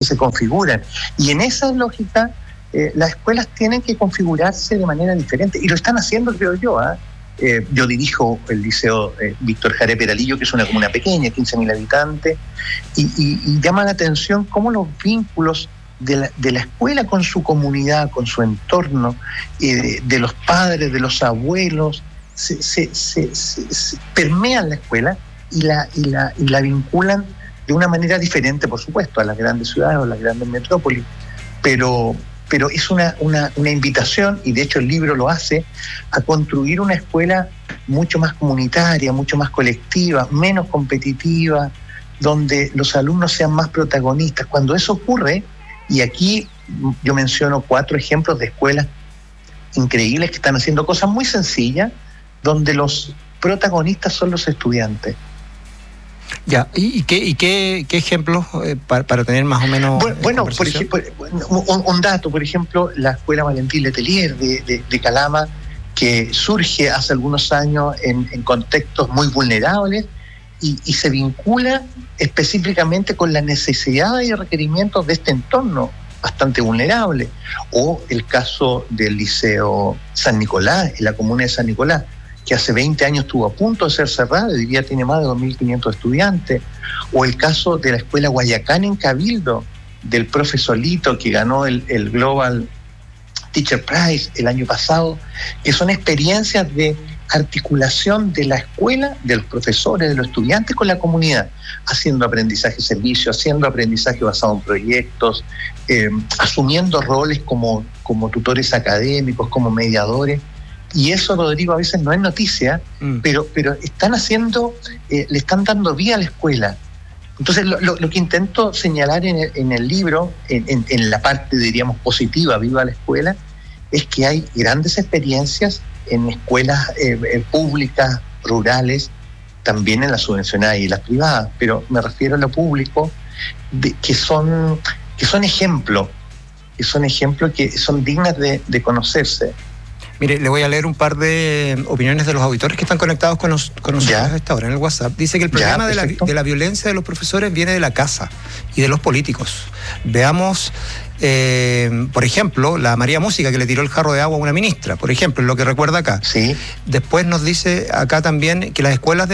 se configuran. Y en esa lógica, las escuelas tienen que configurarse de manera diferente. Y lo están haciendo, creo yo. Yo dirijo el Liceo Víctor Jara Peralillo, que es una comuna pequeña, 15.000 habitantes, y llama la atención cómo los vínculos de la escuela con su comunidad, con su entorno, de los padres, de los abuelos, se permean la escuela y la vinculan de una manera diferente, por supuesto, a las grandes ciudades o a las grandes metrópolis, pero es una invitación, y de hecho el libro lo hace, a construir una escuela mucho más comunitaria, mucho más colectiva, menos competitiva, donde los alumnos sean más protagonistas. Cuando eso ocurre, y aquí yo menciono 4 ejemplos de escuelas increíbles que están haciendo cosas muy sencillas, donde los protagonistas son los estudiantes. Ya, ¿y qué ejemplos para tener más o menos? Bueno, por ejemplo, un dato, por ejemplo, la Escuela Valentín Letelier de Calama, que surge hace algunos años en contextos muy vulnerables y se vincula específicamente con las necesidades y requerimientos de este entorno bastante vulnerable. O el caso del Liceo San Nicolás, en la comuna de San Nicolás, que hace 20 años estuvo a punto de ser cerrado y hoy día tiene más de 2.500 estudiantes. O el caso de la Escuela Guayacán en Cabildo, del profe Solito, que ganó el Global Teacher Prize el año pasado, que son experiencias de articulación de la escuela, de los profesores, de los estudiantes con la comunidad, haciendo aprendizaje-servicio, haciendo aprendizaje basado en proyectos, asumiendo roles como tutores académicos, como mediadores. Y eso, Rodrigo, a veces no es noticia, pero están haciendo, le están dando vida a la escuela. Entonces, lo que intento señalar en el libro, en la parte, diríamos, positiva, viva la escuela, es que hay grandes experiencias en escuelas públicas, rurales, también en las subvencionadas y las privadas, pero me refiero a lo público, que son ejemplos, que son dignas de conocerse. Mire, le voy a leer un par de opiniones de los auditores que están conectados con nosotros a esta hora en el WhatsApp. Dice que el problema de la violencia de los profesores viene de la casa y de los políticos. Veamos, por ejemplo, la María Música, que le tiró el jarro de agua a una ministra, por ejemplo, es lo que recuerda acá. Sí. Después nos dice acá también que las escuelas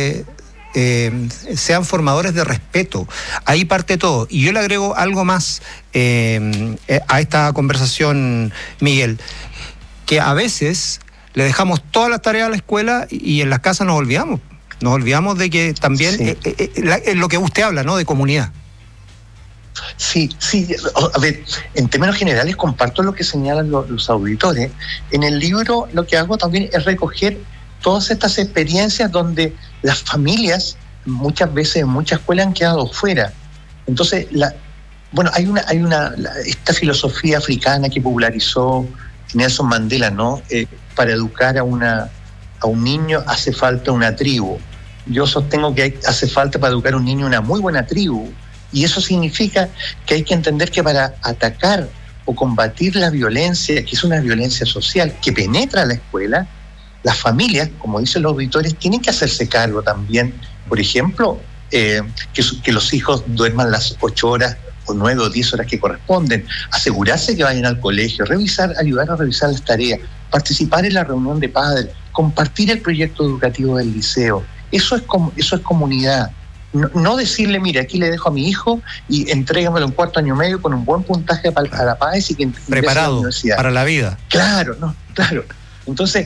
sean formadores de respeto. Ahí parte todo. Y yo le agrego algo más a esta conversación, Miguel, que a veces le dejamos todas las tareas a la escuela y en las casas nos olvidamos de que también es lo que usted habla, ¿no?, de comunidad. Sí, a ver, en términos generales comparto lo que señalan los auditores. En el libro lo que hago también es recoger todas estas experiencias donde las familias muchas veces en muchas escuelas han quedado fuera. Entonces, hay esta filosofía africana que popularizó Nelson Mandela, ¿no? Para educar a un niño hace falta una tribu. Yo sostengo que hace falta para educar a un niño una muy buena tribu. Y eso significa que hay que entender que para atacar o combatir la violencia, que es una violencia social que penetra a la escuela, las familias, como dicen los auditores, tienen que hacerse cargo también. Por ejemplo, que los hijos duerman las 8 horas o 9 o 10 horas que corresponden, asegurarse que vayan al colegio, ayudar a revisar las tareas, participar en la reunión de padres, compartir el proyecto educativo del liceo. Eso es comunidad. No decirle, mira, aquí le dejo a mi hijo y entrégamelo en 4 año medio con un buen puntaje a la PAES y que preparado a la universidad. Para la vida. Claro. Entonces,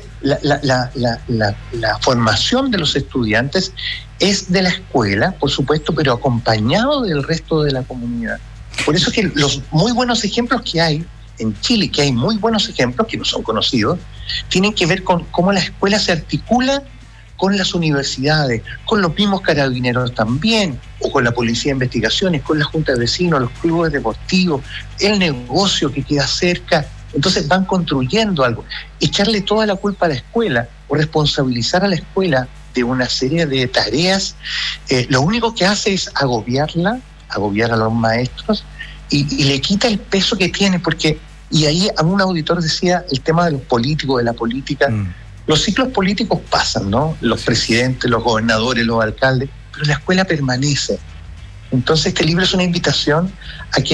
la formación de los estudiantes es de la escuela, por supuesto, pero acompañado del resto de la comunidad. Por eso es que los muy buenos ejemplos que hay en Chile, que hay muy buenos ejemplos que no son conocidos, tienen que ver con cómo la escuela se articula con las universidades, con los mismos carabineros también, o con la policía de investigaciones, con la junta de vecinos, los clubes deportivos, el negocio que queda cerca. Entonces van construyendo algo. Echarle toda la culpa a la escuela o responsabilizar a la escuela de una serie de tareas, lo único que hace es agobiar a los maestros y le quita el peso que tiene, porque, y ahí algún auditor decía el tema de los políticos, de la política. Los ciclos políticos pasan, ¿no? Los presidentes, los gobernadores, los alcaldes, pero la escuela permanece. Entonces este libro es una invitación a que